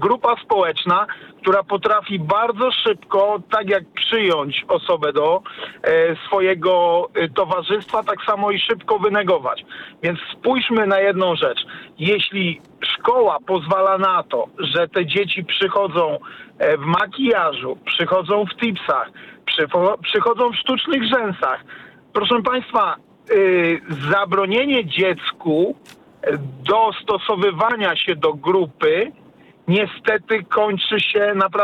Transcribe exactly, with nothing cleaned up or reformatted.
grupa społeczna, która potrafi bardzo szybko, tak jak przyjąć osobę do e, swojego e, towarzystwa, tak samo i szybko wynegować. Więc spójrzmy na jedną rzecz. Jeśli szkoła pozwala na to, że te dzieci przychodzą e, w makijażu, przychodzą w tipsach, przyfo- przychodzą w sztucznych rzęsach, proszę Państwa, y, zabronienie dziecku dostosowywania się do grupy niestety kończy się naprawdę